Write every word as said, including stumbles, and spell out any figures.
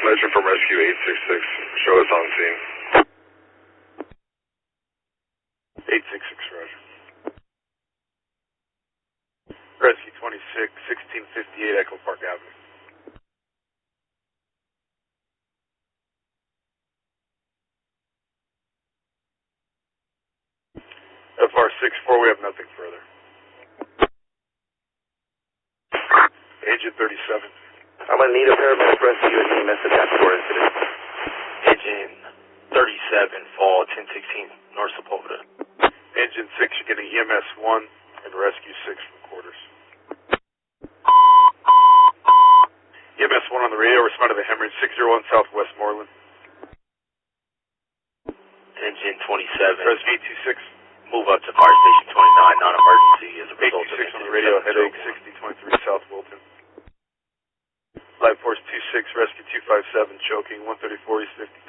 transmission from Rescue eight six six. Show us on scene. eight six six, roger. Rescue twenty-six, sixteen fifty-eight Echo Park Avenue. F R six four, we have nothing further. Agent thirty-seven. I'm going to need a paramedic rescue and E M S attached for incident. Engine thirty-seven, fall ten sixteen, North Sepulveda. Engine six, you're getting E M S one and Rescue six from quarters. E M S one on the radio, respond to the hemorrhage six zero one Southwest Moreland. Engine twenty-seven. Rescue eight two six. Move up to Fire Station twenty-nine, non-emergency as a result of eight two six on the radio, headache sixty twenty-three South Wilton. Life Force two six, Rescue two five seven, choking one thirty-four East fifty.